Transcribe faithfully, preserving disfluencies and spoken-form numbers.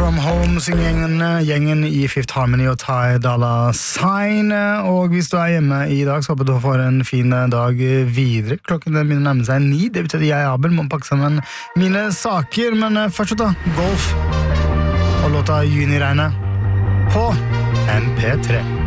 From Home synger gjengen, gjengen i Fifth Harmony og Ty Dolla Sign. Og hvis du er hjemme i dag, så håper du får en fin dag videre. Klokken begynner å nærme seg ni. Det betyr at jeg, Abel, må pakke sammen mine saker. Men først da, Golf og låta Juniregnet på M P tre.